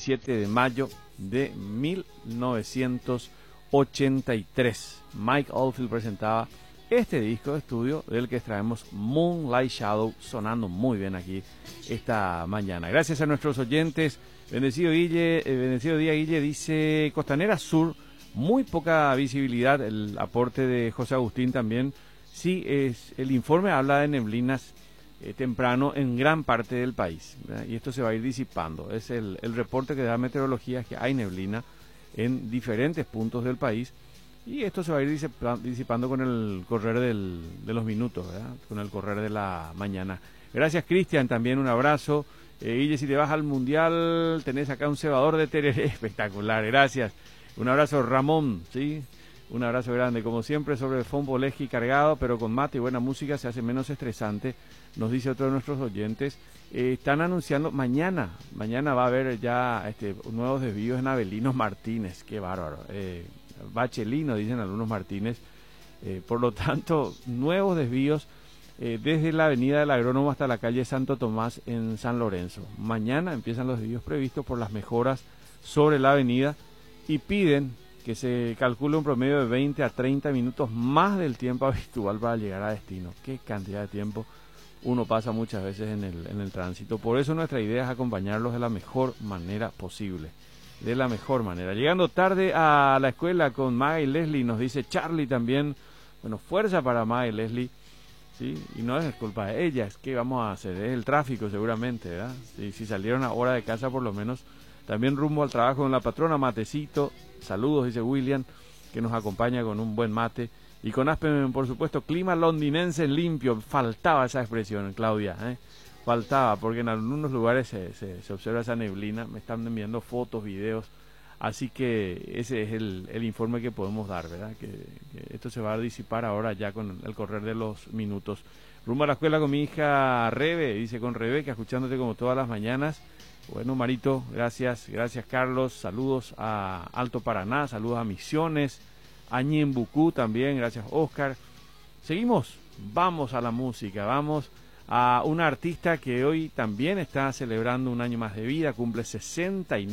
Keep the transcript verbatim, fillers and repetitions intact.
veintisiete de mayo de mil novecientos ochenta y tres. Mike Oldfield presentaba este disco de estudio del que extraemos Moonlight Shadow, sonando muy bien aquí esta mañana. Gracias a nuestros oyentes. Bendecido Guille, eh, bendecido día Guille, dice Costanera Sur, muy poca visibilidad. El aporte de José Agustín también. Sí, es, el informe habla de neblinas eh, temprano en gran parte del país, ¿verdad? Y esto se va a ir disipando. Es el, el reporte que da meteorología, es que hay neblina en diferentes puntos del país. Y esto se va a ir disipando con el correr del, de los minutos, ¿verdad? Con el correr de la mañana. Gracias, Cristian, también un abrazo. Eh, Guille, si te vas al Mundial, tenés acá un cebador de tereré espectacular, gracias. Un abrazo, Ramón, ¿sí? Un abrazo grande, como siempre, sobre el Fombo Leji cargado, pero con mate y buena música se hace menos estresante, nos dice otro de nuestros oyentes. Eh, están anunciando, mañana, mañana va a haber ya este, nuevos desvíos en Avelinos Martínez, qué bárbaro. Eh, Bachelino, dicen algunos Martínez, eh, por lo tanto, nuevos desvíos eh, desde la avenida del Agrónomo hasta la calle Santo Tomás en San Lorenzo. Mañana empiezan los desvíos previstos por las mejoras sobre la avenida y piden que se calcule un promedio de veinte a treinta minutos más del tiempo habitual para llegar a destino. Qué cantidad de tiempo uno pasa muchas veces en el, en el tránsito. Por eso nuestra idea es acompañarlos de la mejor manera posible. De la mejor manera. Llegando tarde a la escuela con Maga y Leslie, nos dice Charlie también. Bueno, fuerza para Maga y Leslie, ¿sí? Y no es culpa de ellas, ¿qué vamos a hacer? Es el tráfico seguramente, ¿verdad? Sí, si salieron a hora de casa por lo menos. También rumbo al trabajo con la patrona, matecito. Saludos, dice William, que nos acompaña con un buen mate. Y con Aspen, por supuesto, clima londinense limpio. Faltaba esa expresión, Claudia, ¿eh? Faltaba, porque en algunos lugares se, se, se observa esa neblina, me están enviando fotos, videos, así que ese es el, el informe que podemos dar, ¿verdad? Que, que esto se va a disipar ahora ya con el correr de los minutos. Rumbo a la escuela con mi hija Rebe, dice con Rebeca, escuchándote como todas las mañanas. Bueno, Marito, gracias, gracias Carlos, saludos a Alto Paraná, saludos a Misiones, a Ñembucú también, gracias Oscar. Seguimos, vamos a la música, vamos a una artista que hoy también está celebrando un año más de vida, cumple sesenta y nueve